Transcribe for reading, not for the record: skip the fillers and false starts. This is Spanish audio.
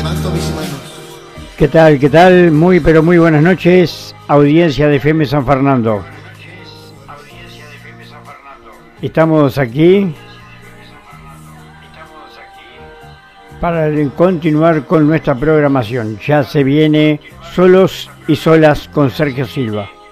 levanto mis manos. ¿Qué tal? ¿Qué tal? Muy pero muy buenas noches, audiencia de FM San Fernando. Estamos aquí para continuar con nuestra programación. Ya se viene Solos y Solas con Sergio Silva.